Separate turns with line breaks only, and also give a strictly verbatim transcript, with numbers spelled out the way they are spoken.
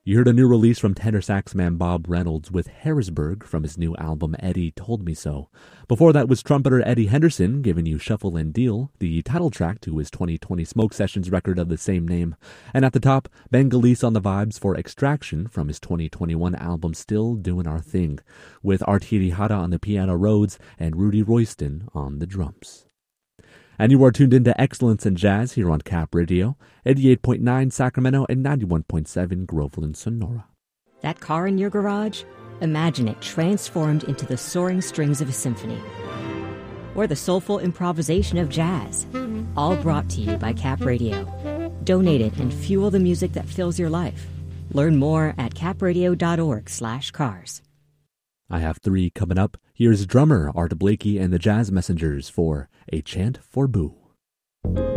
You heard a new release from tenor sax man Bob Reynolds with Harrisburg from his new album Eddie Told Me So. Before that was trumpeter Eddie Henderson giving you Shuffle and Deal, the title track to his twenty twenty Smoke Sessions record of the same name. And at the top, Bengalese on the vibes for Extraction from his twenty twenty-one album Still Doing Our Thing, with Artiri Hara on the piano Rhodes and Rudy Royston on the drums. And you are tuned into Excellence in Jazz here on Cap Radio, eighty-eight point nine Sacramento and ninety-one point seven Groveland, Sonora.
That car in your garage? Imagine it transformed into the soaring strings of a symphony. Or the soulful improvisation of jazz. All brought to you by Cap Radio. Donate it and fuel the music that fills your life. Learn more at capradio.org slash cars.
I have three coming up. Here's drummer Art Blakey and the Jazz Messengers for A Chant for Boo.